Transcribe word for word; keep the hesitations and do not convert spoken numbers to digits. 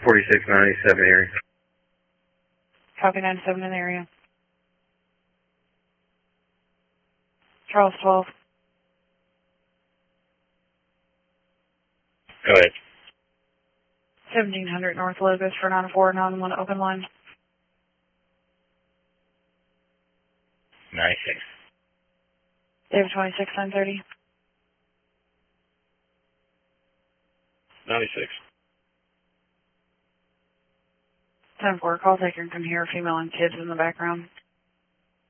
forty-six ninety-seven area. Copy ninety-seven in the area. Charles twelve. Go ahead. seventeen hundred North Locust for nine four nine one open line. ninety-six. David twenty-six nine thirty. ninety-six. ten four, call taker can hear female and kids in the background.